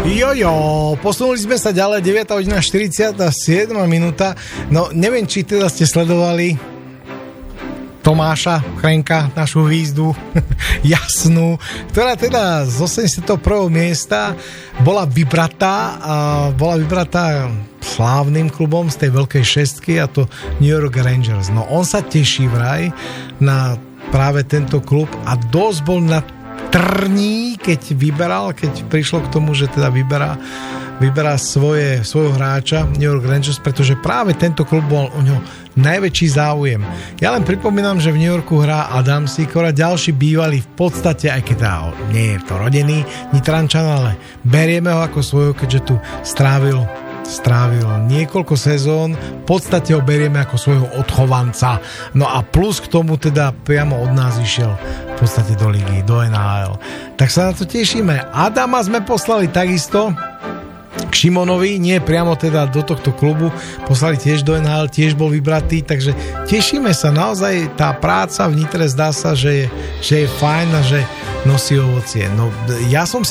Jojo, posunuli sme sa ďalej, 9:47 minúta. No, neviem, či teda ste sledovali Tomáša Chrenka, našu hvízdu jasnú, ktorá teda z 81. miesta bola vybratá slávnym klubom z tej veľkej šestky, a to New York Rangers. No, on sa teší vraj na práve tento klub a dosť bol na trní, keď prišlo k tomu, že teda vyberá svojho hráča New York Rangers, pretože práve tento klub bol o ňo najväčší záujem. Ja len pripomínam, že v New Yorku hrá Adam Sýkora, ďalší bývalý v podstate, aj keď nie je to rodený Nitrančan, ale berieme ho ako svojho, keďže tu strávil niekoľko sezón, v podstate ho berieme ako svojho odchovanca. No a plus k tomu teda priamo od nás išiel v podstate do ligy, do NHL. Tak sa na to tešíme. Adama sme poslali takisto k Šimonovi, nie priamo teda do tohto klubu, poslali tiež do NHL, tiež bol vybratý, takže tešíme sa, naozaj tá práca v Nitre zdá sa, že je fajn a že nosí ovocie. No ja som